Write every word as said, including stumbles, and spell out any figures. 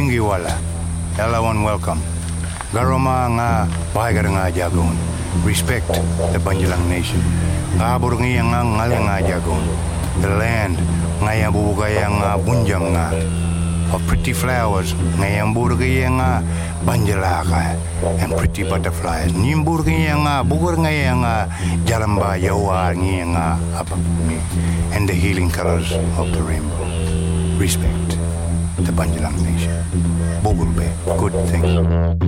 Bungiwala. Everyone welcome. Garoma nga bahagar nga jagon. Respect the Banjalang nation. Kabur nga nga ngale nga jagon. The land nga yang bubugay nga bunjam nga. Of pretty flowers nga yang burgay nga banjalaka and pretty butterflies. Nimburgay nga bugur nga nga jalamba yawa nga apapumi and the healing colors of the rainbow. Respect the Banjalang nation. Bogulbe, good thing.